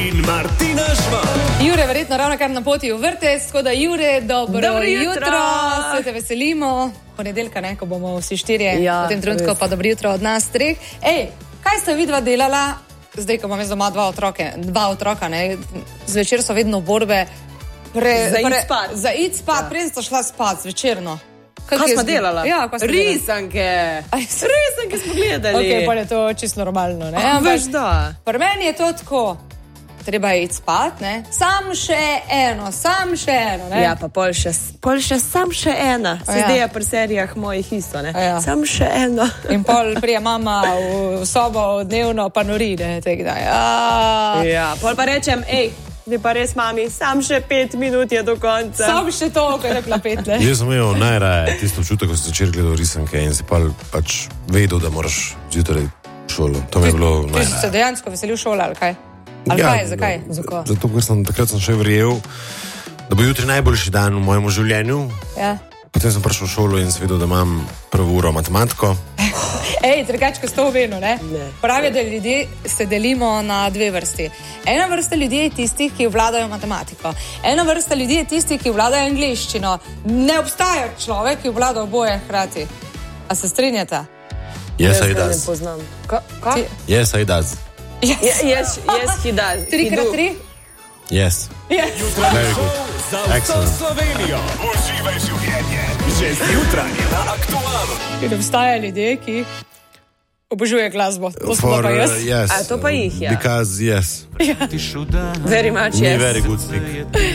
in Martina Žvan. Jure, verjetno ravno kar na poti v vrtec, tako da Jure, dobro jutro. Se te veselimo. Ponedeljka, ne, ko bomo vsi štirje, v tem trenutku pa dobro jutro od nas treh. Ej, kaj ste vidva delala, zdaj, ko imam jaz doma dva otroka, ne, zvečer so vedno borbe za id spat, prej sta šla spat zvečerno. Kaj smo delala? Ja, kaj smo risanke. Risanke smo gledali. Ok, pa je to čisto normalno, ne? Veš da. Pri meni je to tako, treba je iti spat, ne? Sam še eno, ne? Ja, pa pol še sam še ena. Se zdi je pri serijah mojih isto, ne? Sam še eno. In pol prije mama v sobo dnevno pa nori, ne? Ja, pol pa rečem, zdaj pa res, mami, sam še 5 minut je do konca. Sam še to, ko je rekla 5, ne? Jaz sem imel najraje tisto občutek, ko si začel gledati risanke in si pač vedel, da moraš zjutraj v šolo. To mi je bilo najraje. Ti si se dejansko veselil šole, ali kaj? Ali kaj, zakaj? Zato, ker takrat sem še verjel, da bo jutri najboljši dan v mojem življenju. Ja. Potem sem prišel v šolo in sem vedel, da imam prvo uro matematiko. Drugače, ko ste omenili, ne? Pravi, da ljudje se delimo na dve vrsti. Ena vrsta ljudi je tistih, ki vladajo matematiko. Ena vrsta ljudi je tistih, ki vladajo angleščino. Ne obstaja človek, ki vlada oboje hkrati. A se strinjate? Yes, I does. Ne poznam. Yes, I does. Yes, he does. 3x3? Yes. Very good. Za vso Slovenijo. Uživaj življenje. Že zjutraj na Aktualu. In obstaja ljudje, ki obožuje glasbo. To smo pa jaz. Yes. A to pa jih, ja. Because yes. Very much, yes. Very good speak.